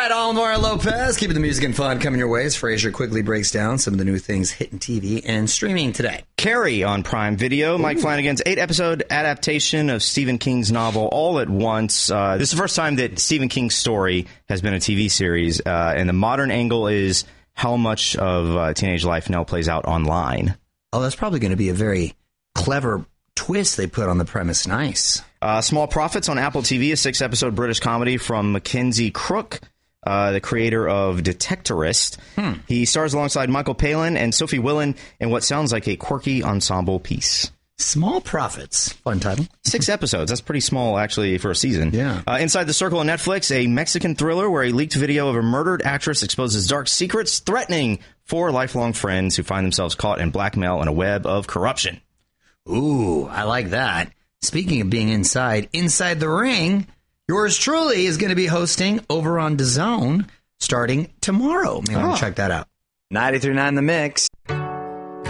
right, Almar Lopez, keeping the music and fun coming your way as Frasier quickly breaks down some of the new things hitting TV and streaming today. Carrie on Prime Video, Mike Flanagan's 8-episode adaptation of Stephen King's novel All at Once. This is the first time that Stephen King's story has been a TV series, and the modern angle is how much of teenage life now plays out online. Oh, that's probably going to be a very clever twist they put on the premise. Nice. Small Profits on Apple TV, a 6-episode British comedy from Mackenzie Crook, the creator of Detectorist. He stars alongside Michael Palin and Sophie Willan in what sounds like a quirky ensemble piece. Small Profits. Fun title. 6 episodes. That's pretty small, actually, for a season. Yeah. Inside the Circle on Netflix, a Mexican thriller where a leaked video of a murdered actress exposes dark secrets, threatening 4 lifelong friends who find themselves caught in blackmail and a web of corruption. Ooh, I like that. Speaking of being inside the ring, yours truly is going to be hosting over on DAZN starting tomorrow. Maybe want to check that out. 93.9 The Mix.